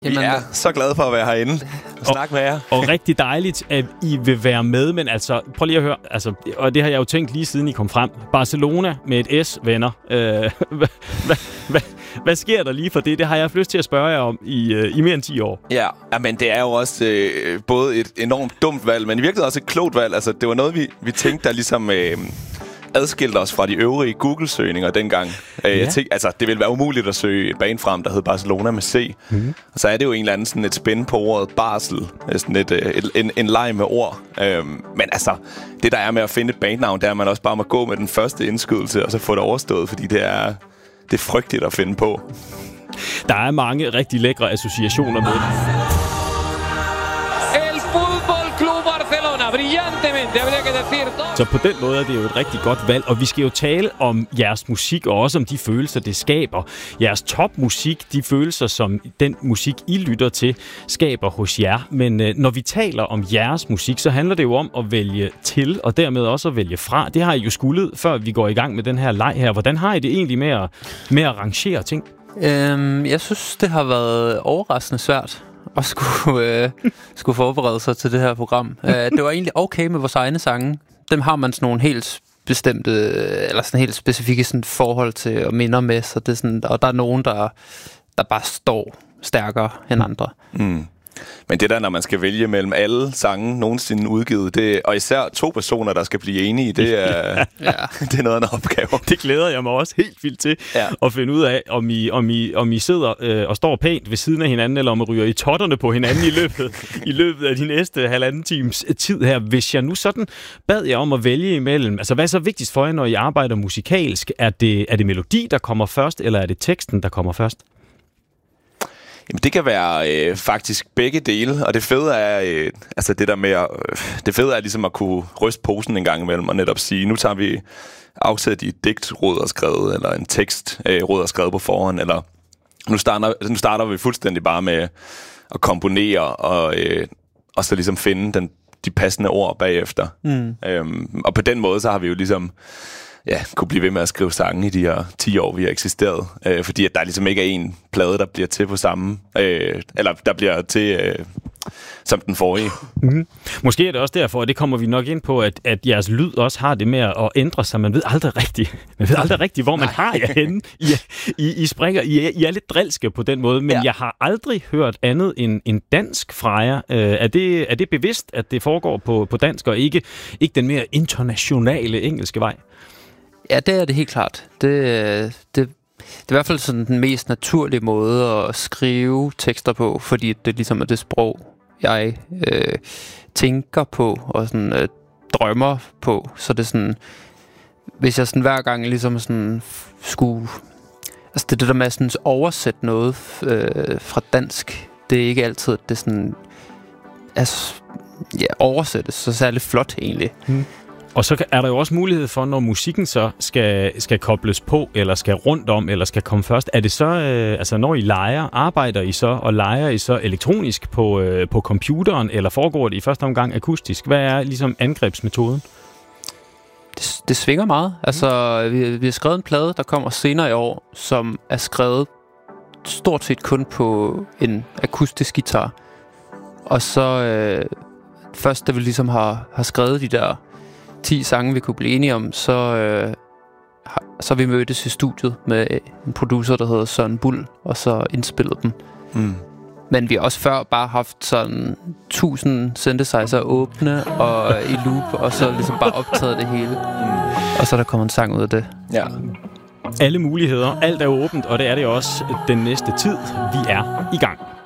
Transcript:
Vi er så glade for at være herinde og snakke med jer. Og rigtig dejligt, at I vil være med, men altså, prøv lige at høre, altså, og det har jeg jo tænkt lige siden I kom frem. Barcelona med et S, venner. Hvad sker der lige for det? Det har jeg haft lyst til at spørge jer om i mere end 10 år. Ja, men det er jo også både et enormt dumt valg, men i virkeligheden også et klogt valg. Altså, det var noget, vi tænkte, der ligesom adskilte os fra de øvrige Google-søgninger dengang. Jeg tænkte, altså, det ville være umuligt at søge et band frem, der hed Barcelona med C. Mm-hmm. Og så er det jo en eller anden sådan et spin på ordet barsel. Sådan en leg med ord. Men altså, det der er med at finde et bandnavn, det er, at man også bare må gå med den første indskydelse, og så få det overstået, fordi det er frygteligt at finde på. Der er mange rigtig lækre associationer med det. Så på den måde er det jo et rigtig godt valg, og vi skal jo tale om jeres musik, og også om de følelser, det skaber. Jeres topmusik, de følelser, som den musik, I lytter til, skaber hos jer. Men når vi taler om jeres musik, så handler det jo om at vælge til, og dermed også at vælge fra. Det har I jo skullet, før vi går i gang med den her leg her. Hvordan har I det egentlig med at rangere ting? Jeg synes, det har været overraskende svært at skulle forberede sig til det her program. Det var egentlig okay med vores egne sange. Dem har man sådan nogle helt bestemte, eller sådan helt specifikke sådan forhold til og minder med, så det er sådan, og der er nogen, der bare står stærkere end andre. Mm. Men det der, når man skal vælge mellem alle sange nogensinde udgivet, det, og især 2 personer, der skal blive enige, det er, det er noget af en opgave. Det glæder jeg mig også helt vildt til at finde ud af, om I sidder og står pænt ved siden af hinanden, eller om I ryger i totterne på hinanden i løbet af de næste halvanden times tid her. Hvis jeg nu sådan bad jer om at vælge imellem, altså hvad er så vigtigst for jer, når I arbejder musikalsk? Er det melodi, der kommer først, eller er det teksten, der kommer først? Jamen, det kan være faktisk begge dele, og det fede er altså det der med det fede er ligesom at kunne ryste posen en gang imellem og netop sige, nu tager vi afsæt i et digt, Rod har skrevet, eller en tekst, Rod har skrevet på forhånd, eller nu starter vi fuldstændig bare med at komponere og så ligesom finde de passende ord bagefter. Og på den måde så har vi jo ligesom kunne blive ved med at skrive sange i de her 10 år, vi har eksisteret. Fordi at der ligesom ikke er en plade, der bliver til på samme... eller der bliver til som den forrige. Mm-hmm. Måske er det også derfor, og det kommer vi nok ind på, at jeres lyd også har det med at ændre sig. Man ved aldrig rigtigt, hvor man har jer henne. I springer. I er lidt drilske på den måde, men jeg har aldrig hørt andet end dansk fra jer. Er det bevidst, at det foregår på dansk, og ikke den mere internationale engelske vej? Ja, det er det helt klart. Det er i hvert fald sådan den mest naturlige måde at skrive tekster på, fordi det ligesom er det sprog, jeg tænker på og sådan drømmer på. Så det er sådan, hvis jeg sådan hver gang ligesom sådan skulle, altså det der med at sådan oversætte noget fra dansk, det er ikke altid det sådan, altså oversættes så særlig flot egentlig. Og så er der jo også mulighed for, når musikken så skal kobles på, eller skal rundt om, eller skal komme først. Er det så, altså når I leger, arbejder I så, og leger I så elektronisk på computeren, eller foregår det i første omgang akustisk? Hvad er ligesom angrebsmetoden? Det svinger meget. Altså, vi har skrevet en plade, der kommer senere i år, som er skrevet stort set kun på en akustisk guitar. Og så først, da vi ligesom har skrevet de der 10 sange, vi kunne blive enige om, så har vi mødtes i studiet med en producer, der hedder Søren Bull, og så indspillet dem. Men vi har også før bare haft sådan 1000 synthesizer åbne og i loop, og så ligesom bare optaget det hele. Og så er der kommet en sang ud af det. Ja. Alle muligheder, alt er åbent, og det er det også den næste tid. Vi er i gang.